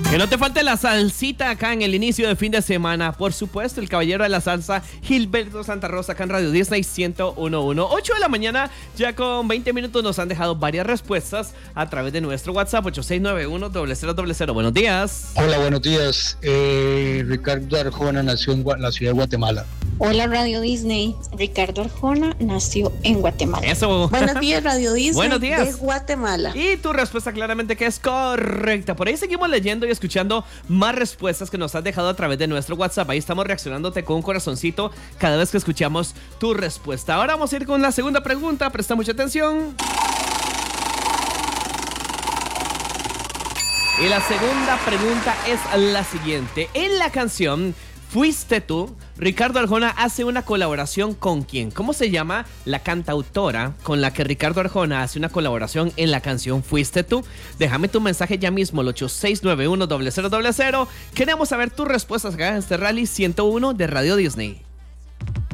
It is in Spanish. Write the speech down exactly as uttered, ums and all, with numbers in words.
Que no te falte la salsita acá en el inicio de fin de semana. Por supuesto, el caballero de la salsa, Gilberto Santa Rosa, acá en Radio Disney ciento uno punto uno. ocho de la mañana, ya con veinte minutos, nos han dejado varias respuestas a través de nuestro WhatsApp, ocho seis nueve uno, cero cero cero cero. Buenos días. Hola, buenos días. Eh, Ricardo Arjona nació en Gua- la ciudad de Guatemala. Hola Radio Disney, Ricardo Arjona nació en Guatemala. Eso. Buenos días, Radio Disney. Buenos días. De Guatemala. Y tu respuesta claramente que es correcta. Por ahí seguimos leyendo y escuchando más respuestas que nos has dejado a través de nuestro WhatsApp. Ahí estamos reaccionándote con un corazoncito cada vez que escuchamos tu respuesta. Ahora vamos a ir con la segunda pregunta. Presta mucha atención. Y la segunda pregunta es la siguiente. En la canción Fuiste Tú, Ricardo Arjona hace una colaboración ¿con quién? ¿Cómo se llama la cantautora con la que Ricardo Arjona hace una colaboración en la canción Fuiste Tú? Déjame tu mensaje ya mismo al ocho seis nueve uno, cero cero cero cero. Queremos saber tus respuestas acá en este Rally ciento uno de Radio Disney.